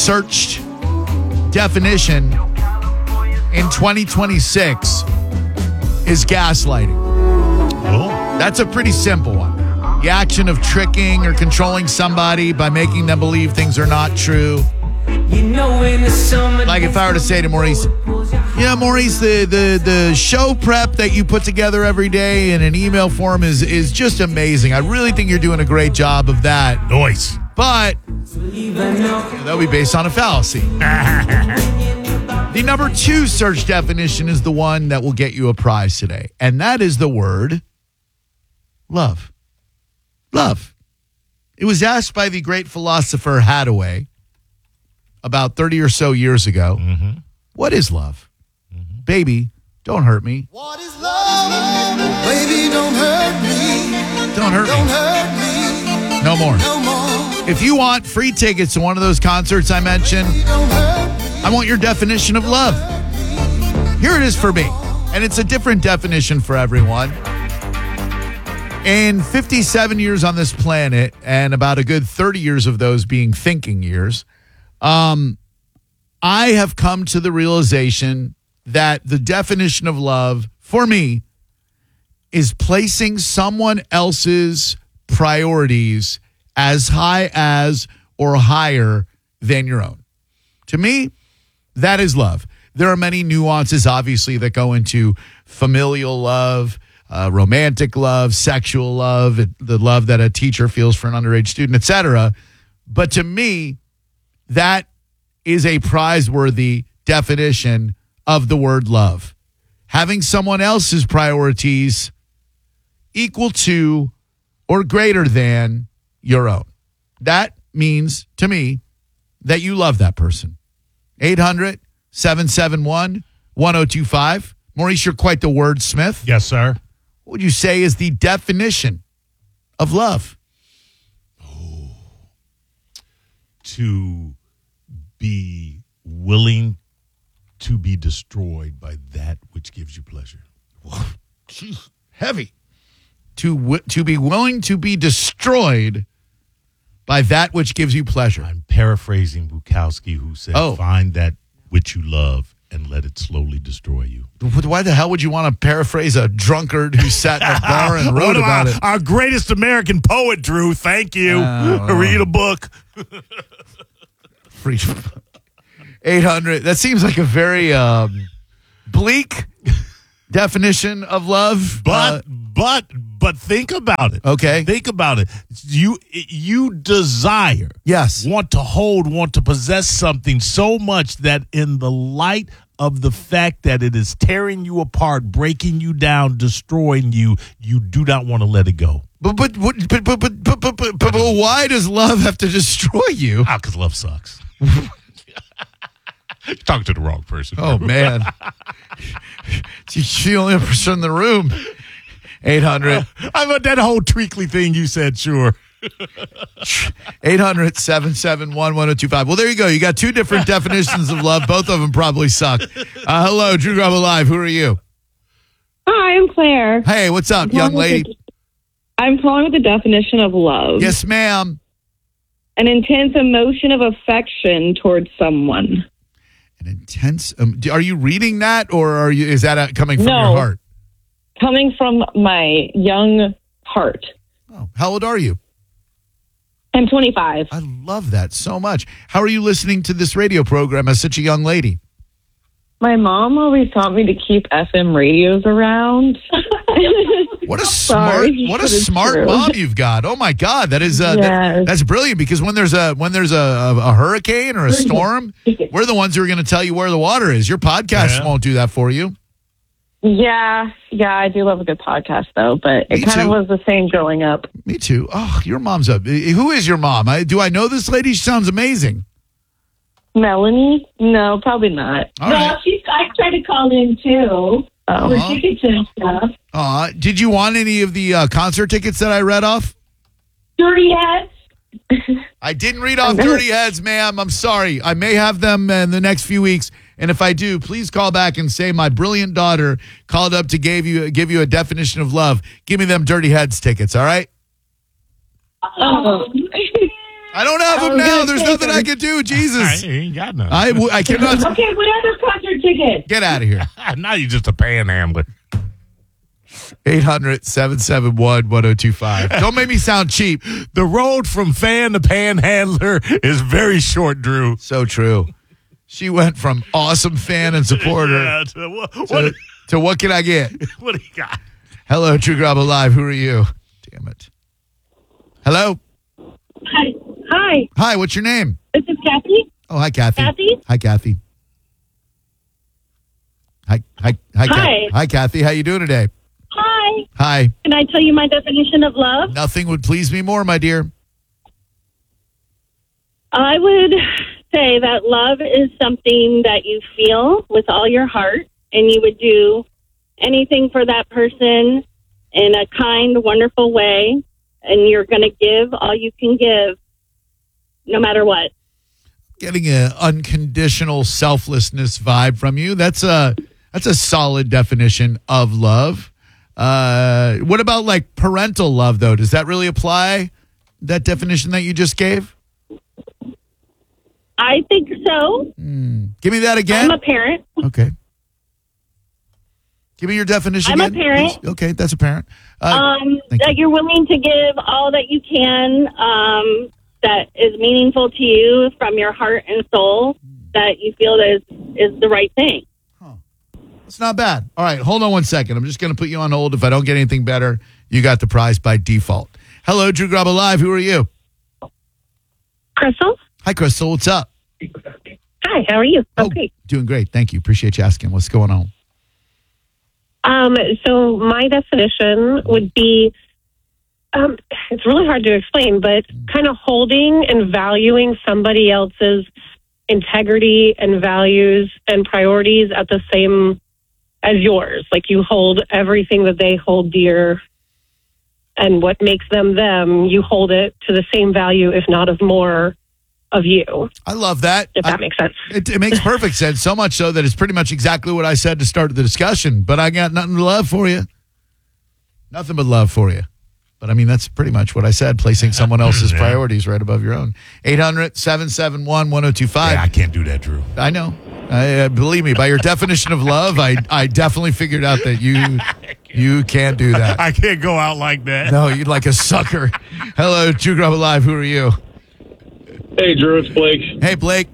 searched definition in 2026 is gaslighting. Oh. That's a pretty simple one. The action of tricking or controlling somebody by making them believe things are not true. Like if I were to say to Maurice, Maurice, the show prep that you put together every day in an email form is just amazing. I really think you're doing a great job of that. Noise. But that would be based on a fallacy. The number 2 search definition is the one that will get you a prize today, and that is the word love. Love. It was asked by the great philosopher Hathaway about 30 or so years ago. Mm-hmm. What is love? Mm-hmm. Baby, don't hurt me. What is love? Baby, don't hurt me. Don't hurt Don't me. hurt me. No more. No more. If you want free tickets to one of those concerts I mentioned, Don't hurt me. I want your definition of love. Here it is for me. And it's a different definition for everyone. In 57 years on this planet, and about a good 30 years of those being thinking years, I have come to the realization that the definition of love, for me, is placing someone else's priorities as high as or higher than your own. To me, that is love. There are many nuances, obviously, that go into familial love, romantic love, sexual love, the love that a teacher feels for an underage student, etc. But to me, that is a prize-worthy definition of the word love. Having someone else's priorities equal to or greater than your own. That means, to me, that you love that person. 800-771-1025. Maurice, you're quite the wordsmith. Yes, sir. What would you say is the definition of love? To be willing to be destroyed by that which gives you pleasure. Jeez, heavy. To be willing to be destroyed by that which gives you pleasure. I'm paraphrasing Bukowski, who said, find that which you love and let it slowly destroy you. Why the hell would you want to paraphrase a drunkard who sat in a bar and wrote about it? Our greatest American poet, Drew. Thank you. Read a book. Free 800. That seems like a very bleak definition of love. But think about it. Okay. Think about it. You desire. Yes. Want to hold, want to possess something so much that in the light of the fact that it is tearing you apart, breaking you down, destroying you, you do not want to let it go. But why does love have to destroy you? Because love sucks. You're talking to the wrong person. Oh, man. She's the only person in the room. 800. I about that whole treacly thing you said, sure. 800-771-1025. Well, there you go. You got two different definitions of love. Both of them probably suck. Hello, Drew Garabo Live. Who are you? Hi, I'm Claire. Hey, what's up, young lady? I'm calling with the definition of love. Yes, ma'am. An intense emotion of affection towards someone. An intense. Are you reading that, or is that coming from your heart? Coming from my young heart. Oh, how old are you? I'm 25. I love that so much. How are you listening to this radio program as such a young lady? My mom always taught me to keep FM radios around. What a smart mom you've got. Oh my God, that is that's brilliant, because when there's a hurricane or a storm, we're the ones who are going to tell you where the water is. Your podcast won't do that for you. Yeah, I do love a good podcast though, but it kind of was the same growing up. Me too. Oh, your mom's up. Who is your mom? Do I know this lady? She sounds amazing. Melanie? No, probably not. All right. I tried to call in too. For tickets and stuff. Did you want any of the concert tickets that I read off? Dirty Heads. I didn't read off Dirty Heads, ma'am. I'm sorry. I may have them in the next few weeks. And if I do, please call back and say my brilliant daughter called up to give you a definition of love. Give me them Dirty Heads tickets, all right? Oh. I don't have them now. There's nothing I can do. I Jesus. ain't got none. I cannot. Okay, what other concert ticket? Get out of here. Now you're just a panhandler. 800-771-1025. Don't make me sound cheap. The road from fan to panhandler is very short, Drew. So true. She went from awesome fan and supporter Yeah, to what can I get? what do you got? Hello, True Grab Live. Who are you? Damn it. Hello. Hi. Hi. Hi, what's your name? This is Kathy. Oh, hi, Kathy. Kathy? Hi, Kathy. Hi, Hi. Hi, Kathy. How you doing today? Hi. Hi. Can I tell you my definition of love? Nothing would please me more, my dear. I would say that love is something that you feel with all your heart, and you would do anything for that person in a kind, wonderful way, and you're going to give all you can give, no matter what. Getting an unconditional selflessness vibe from you. That's a solid definition of love. What about like parental love, though? Does that really apply, that definition that you just gave? I think so. Give me that again. I'm a parent. Okay. Give me your definition I'm a again, parent. please. Okay, that's a parent. Thank you. That you're willing to give all that you can that is meaningful to you from your heart and soul, that you feel is the right thing. It's not bad. All right, hold on one second. I'm just going to put you on hold. If I don't get anything better, you got the prize by default. Hello, Drew Grab Live. Who are you? Crystal? Hi, Crystal. What's up? Hi, how are you? Okay. Doing great. Thank you. Appreciate you asking. What's going on? So my definition would be, it's really hard to explain, but kind of holding and valuing somebody else's integrity and values and priorities at the same as yours. Like you hold everything that they hold dear, and what makes them them, you hold it to the same value, if not of more of you. I love that. If that makes sense. It makes perfect sense. So much so that it's pretty much exactly what I said to start the discussion. But I got nothing but love for you. Nothing but love for you. But I mean, that's pretty much what I said, placing someone else's priorities right above your own. 800-771-1025. Yeah, I can't do that, Drew. I know. Believe me, by your definition of love, I definitely figured out that you can't do that. I can't go out like that. No, you're like a sucker. Hello, True Grab Live. Who are you? Hey, Drew, it's Blake. Hey, Blake.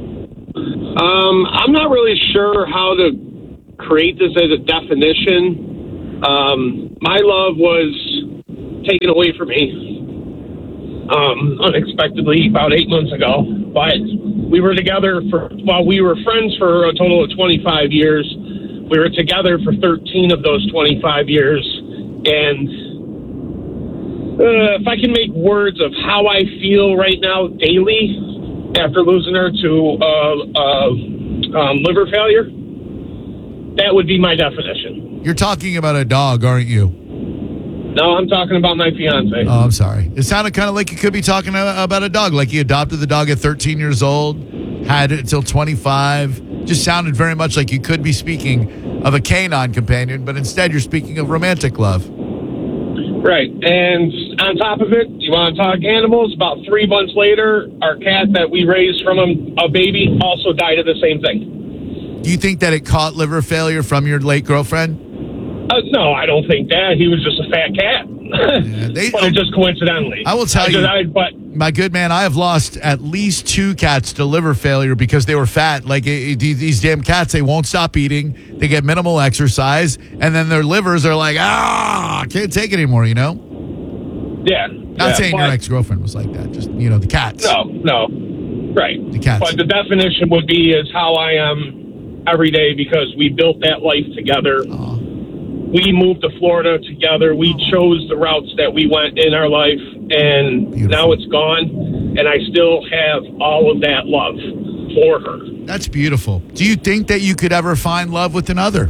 I'm not really sure how to create this as a definition. My love was taken away from me unexpectedly about 8 months ago. But we were together we were friends for a total of 25 years. We were together for 13 of those 25 years. And if I can make words of how I feel right now daily after losing her to liver failure, that would be my definition. You're talking about a dog, aren't you? No, I'm talking about my fiance. Oh, I'm sorry. It sounded kind of like you could be talking about a dog, like you adopted the dog at 13 years old, had it until 25. Just sounded very much like you could be speaking of a canine companion, but instead you're speaking of romantic love. Right. And on top of it, you want to talk animals? About 3 months later, our cat that we raised from a baby also died of the same thing. Do you think that it caught liver failure from your late girlfriend? No, I don't think that. He was just a fat cat. But just coincidentally. I will tell you, my good man, I have lost at least 2 cats to liver failure because they were fat. Like these damn cats, they won't stop eating. They get minimal exercise, and then their livers are like, I can't take it anymore, you know? Yeah. Not saying your ex-girlfriend was like that. Just, the cats. No. Right. The cats. But the definition would be is how I am every day because we built that life together. Aww. We moved to Florida together. We chose the routes that we went in our life, and now it's gone, and I still have all of that love for her. That's beautiful. Do you think that you could ever find love with another?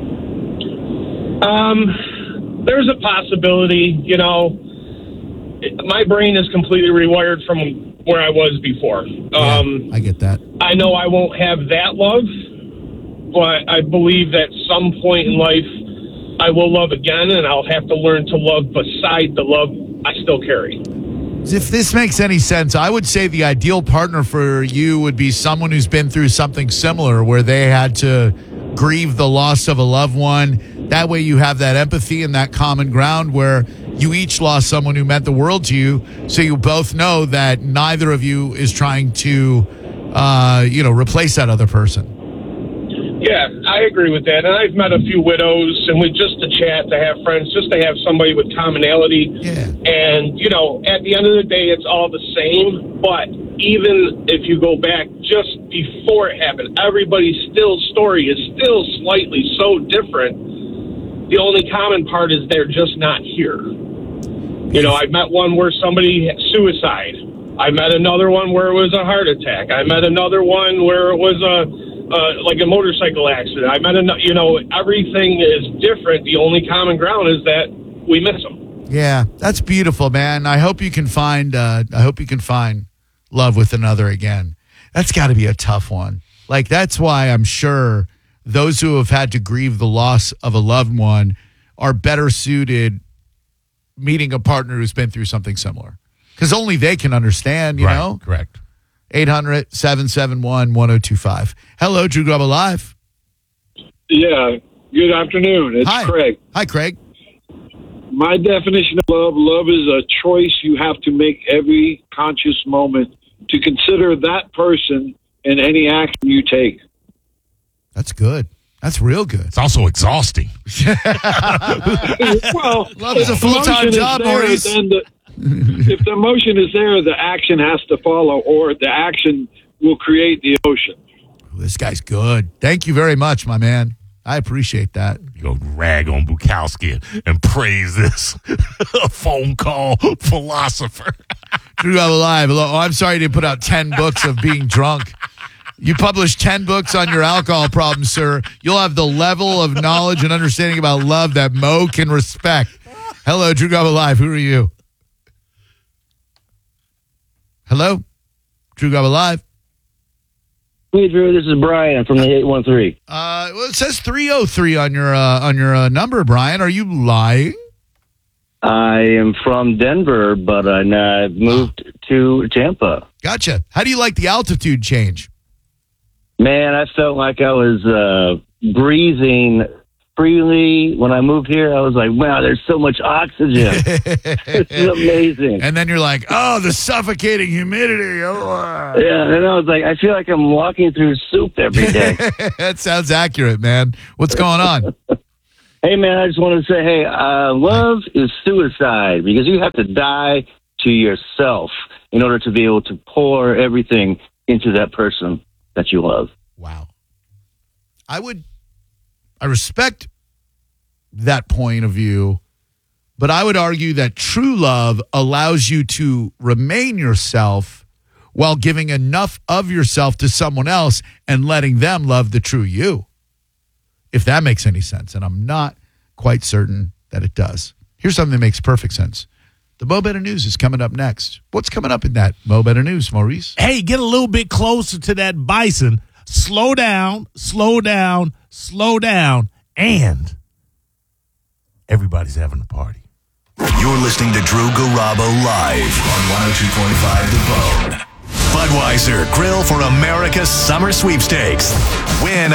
There's a possibility, my brain is completely rewired from where I was before. I get that. I know I won't have that love, but I believe that some point in life I will love again, and I'll have to learn to love beside the love I still carry. If this makes any sense, I would say the ideal partner for you would be someone who's been through something similar where they had to grieve the loss of a loved one. That way you have that empathy and that common ground where you each lost someone who meant the world to you, so you both know that neither of you is trying to, replace that other person. Yeah, I agree with that. And I've met a few widows, and we just to chat, to have friends, just to have somebody with commonality. Yeah. And, at the end of the day, it's all the same. But even if you go back just before it happened, everybody's story is still slightly so different. The only common part is they're just not here. I met one where somebody had suicide. I met another one where it was a heart attack. I met another one where it was like a motorcycle accident. I met everything is different. The only common ground is that we miss them. Yeah, that's beautiful, man. I hope you can find love with another again. That's got to be a tough one. Like, that's why I'm sure those who have had to grieve the loss of a loved one are better suited meeting a partner who's been through something similar. Because only they can understand, you know? Correct. 800-771-1025. Hello, Drew Garabo Live. Yeah, good afternoon. It's Hi. Craig. Hi, Craig. My definition of love is a choice you have to make every conscious moment to consider that person in any action you take. That's good. That's real good. It's also exhausting. Well, Love is a if the full-time emotion is job, there, Maurice. then if the emotion is there, the action has to follow, or the action will create the emotion. This guy's good. Thank you very much, my man. I appreciate that. You go rag on Bukowski and praise this phone call philosopher. Drew Garabo Live. Hello. Oh, I'm sorry you didn't put out 10 books of being drunk. You published 10 books on your alcohol problem, sir. You'll have the level of knowledge and understanding about love that Mo can respect. Hello, Drew Garabo Live. Who are you? Hello? Drew Garabo Live. Hey, Drew, this is Brian from the 813. Well, it says 303 on your number, Brian. Are you lying? I am from Denver, but I moved to Tampa. Gotcha. How do you like the altitude change? Man, I felt like I was breathing freely. When I moved here, I was like, wow, there's so much oxygen. This is amazing. And then you're like, oh, the suffocating humidity. Oh. Yeah, and I was like, I feel like I'm walking through soup every day. That sounds accurate, man. What's going on? Hey, man, I just wanted to say, hey, love is suicide because you have to die to yourself in order to be able to pour everything into that person that you love. Wow. I respect that point of view, but I would argue that true love allows you to remain yourself while giving enough of yourself to someone else and letting them love the true you. If that makes any sense, and I'm not quite certain that it does. Here's something that makes perfect sense. The Mo Better News is coming up next. What's coming up in that Mo Better News, Maurice? Hey, get a little bit closer to that bison. Slow down, slow down, slow down, and everybody's having a party. You're listening to Drew Garabo live on 102.5 The Bone. Budweiser Grill for America's Summer Sweepstakes. Win a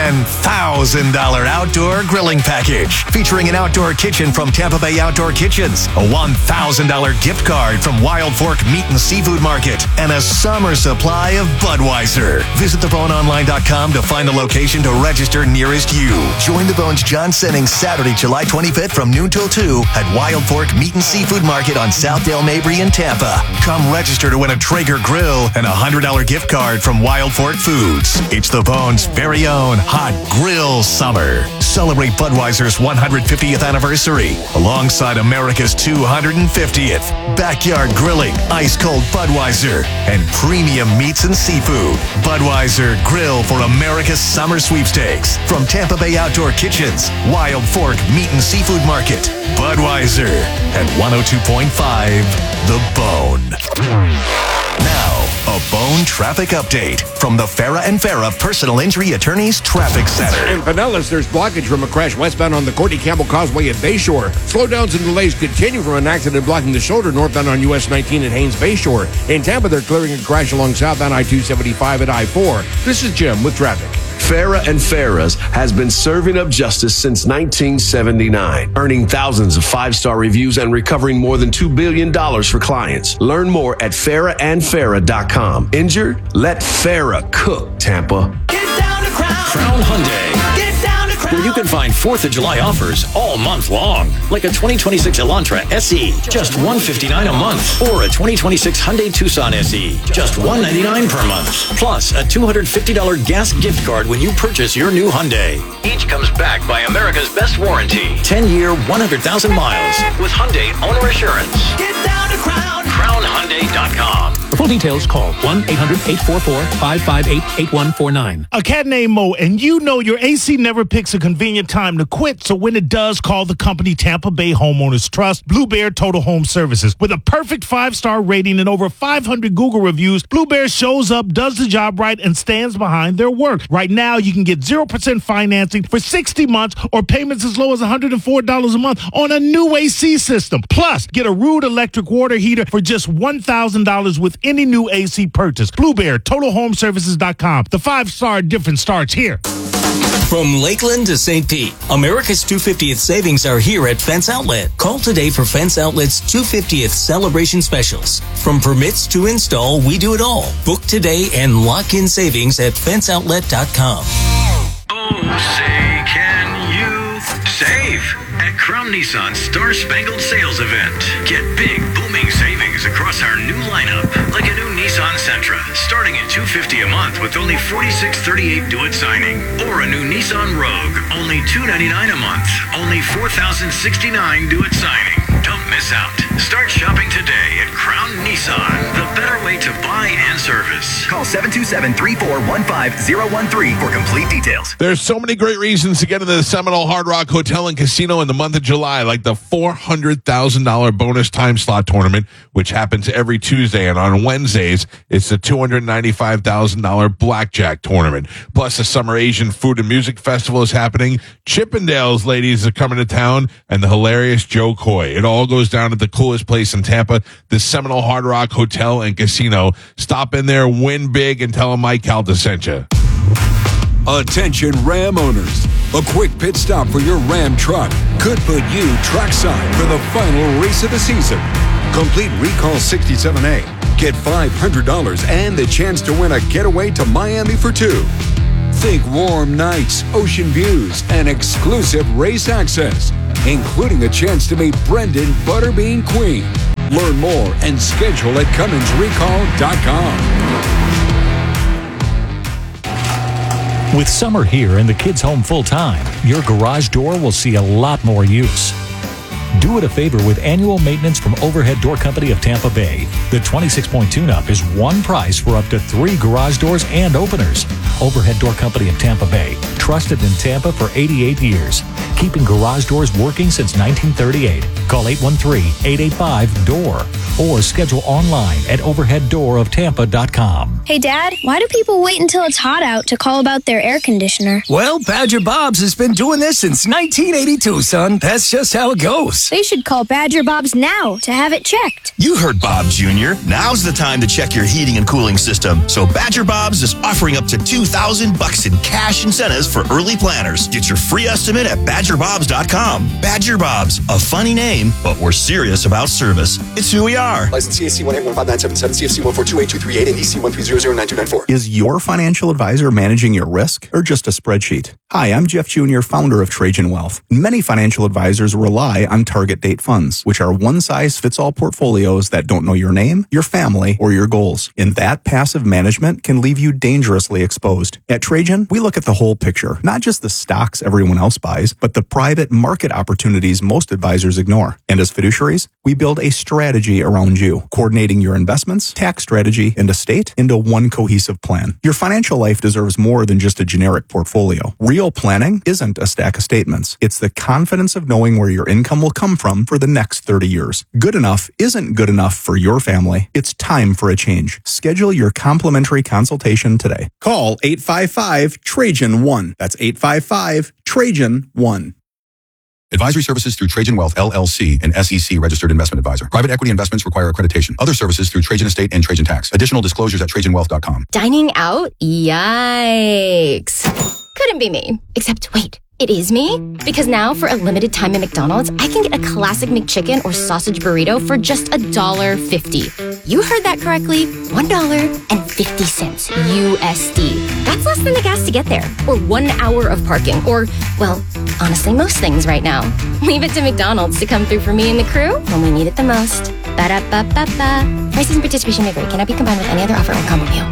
$10,000 outdoor grilling package featuring an outdoor kitchen from Tampa Bay Outdoor Kitchens, a $1,000 gift card from Wild Fork Meat and Seafood Market, and a summer supply of Budweiser. Visit theboneonline.com to find a location to register nearest you. Join the Bone's John Sennings Saturday, July 25th from noon till 2 at Wild Fork Meat and Seafood Market on Southdale Mabry in Tampa. Come register to win a Traeger grill and a $100 gift card from Wild Fork Foods. It's the Bone's very own hot grill summer. Celebrate Budweiser's 150th anniversary alongside America's 250th. Backyard grilling, ice cold Budweiser, and premium meats and seafood. Budweiser Grill for America's Summer Sweepstakes from Tampa Bay Outdoor Kitchens, Wild Fork Meat and Seafood Market. Budweiser at 102.5 The Bone. Now, a Bone traffic update from the Farah and Farah Personal Injury Attorneys Traffic Center. In Pinellas, there's blockage from a crash westbound on the Courtney Campbell Causeway at Bayshore. Slowdowns and delays continue from an accident blocking the shoulder northbound on US 19 at Haynes Bayshore. In Tampa, they're clearing a crash along southbound I-275 at I-4. This is Jim with traffic. Farah and Farah's has been serving up justice since 1979, earning thousands of five-star reviews and recovering more than $2 billion for clients. Learn more at farahandfarah.com. Injured? Let Farah cook, Tampa. Get down to Crown Hyundai. Get down to Crown. Where you can find 4th of July offers all month long. Like a 2026 Elantra SE, just $159 a month. Or a 2026 Hyundai Tucson SE, just $199 per month. Plus a $250 gas gift card when you purchase your new Hyundai. Each comes backed by America's best warranty. 10-year, 100,000 miles with Hyundai Owner Assurance. Get down to Crown. CrownHyundai.com. For full details, call 1-800-844-558-8149. A cat named Mo, and you know your AC never picks a convenient time to quit, so when it does, call the company Tampa Bay Homeowners Trust, Blue Bear Total Home Services. With a perfect 5-star rating and over 500 Google reviews, Blue Bear shows up, does the job right, and stands behind their work. Right now, you can get 0% financing for 60 months or payments as low as $104 a month on a new AC system. Plus, get a Rude electric water heater for just $1,000 with any new AC purchase. Blue Bear, TotalHomeservices.com. The 5-star difference starts here. From Lakeland to St. Pete, America's 250th savings are here at Fence Outlet. Call today for Fence Outlet's 250th celebration specials. From permits to install, we do it all. Book today and lock in savings at fenceoutlet.com. Oh, say, can you save at Crown Nissan's Star Spangled Sales Event? Get big, booming savings across our new lineup, like a new Nissan Sentra, starting at $250 a month with only $46.38 due at signing, or a new Nissan Rogue, only $299 a month, only $4,069 due at signing. Don't miss out. Start shopping today at Crown Nissan, the better way to buy and service. Call 727-3415-013 for complete details. There's so many great reasons to get into the Seminole Hard Rock Hotel and Casino in the month of July, like the $400,000 bonus time slot tournament, which happens every Tuesday, and on Wednesdays, it's the $295,000 blackjack tournament. Plus, the Summer Asian Food and Music Festival is happening. Chippendales ladies are coming to town, and the hilarious Joe Coy. It all goes down at the coolest place in Tampa, the Seminole Hard Rock Hotel and Casino. Stop in there, win big, and tell them Mike Calda sent you. Attention Ram owners. A quick pit stop for your Ram truck could put you trackside for the final race of the season. Complete Recall 67A. Get $500 and the chance to win a getaway to Miami for two. Think warm nights, ocean views, and exclusive race access, including a chance to meet Brendan Butterbean Queen. Learn more and schedule at CumminsRecall.com. With summer here and the kids home full-time, your garage door will see a lot more use. Do it a favor with annual maintenance from Overhead Door Company of Tampa Bay. The 26-point tune-up is one price for up to 3 garage doors and openers. Overhead Door Company of Tampa Bay, trusted in Tampa for 88 years. Keeping garage doors working since 1938. Call 813-885-DOOR or schedule online at overheaddooroftampa.com. Hey, Dad, why do people wait until it's hot out to call about their air conditioner? Well, Badger Bob's has been doing this since 1982, son. That's just how it goes. They should call Badger Bob's now to have it checked. You heard Bob Jr. Now's the time to check your heating and cooling system. So Badger Bob's is offering up to $2,000 in cash incentives for early planners. Get your free estimate at BadgerBobs.com. Badger Bob's, a funny name, but we're serious about service. It's who we are. License CAC 1815977, CFC 1428238, and EC 1309294. Is your financial advisor managing your risk or just a spreadsheet? Hi, I'm Jeff Jr., founder of Trajan Wealth. Many financial advisors rely on target date funds, which are one-size-fits-all portfolios that don't know your name, your family, or your goals. And that passive management can leave you dangerously exposed. At Trajan, we look at the whole picture, not just the stocks everyone else buys, but but the private market opportunities most advisors ignore. And as fiduciaries, we build a strategy around you, coordinating your investments, tax strategy, and estate into one cohesive plan. Your financial life deserves more than just a generic portfolio. Real planning isn't a stack of statements. It's the confidence of knowing where your income will come from for the next 30 years. Good enough isn't good enough for your family. It's time for a change. Schedule your complimentary consultation today. Call 855-TRAJAN-1. That's 855-TRAJAN-1. Advisory services through Trajan Wealth, LLC, an SEC registered investment advisor. Private equity investments require accreditation. Other services through Trajan Estate and Trajan Tax. Additional disclosures at TrajanWealth.com. Dining out? Yikes. Couldn't be me. Except, wait. It is me? Because now, for a limited time at McDonald's, I can get a classic McChicken or sausage burrito for just $1.50. You heard that correctly. $1.50 USD. That's less than the gas to get there. Or 1 hour of parking. Or, well, honestly, most things right now. Leave it to McDonald's to come through for me and the crew when we need it the most. Ba-da-ba-ba-ba. Prices and participation may vary. Cannot be combined with any other offer or combo meal.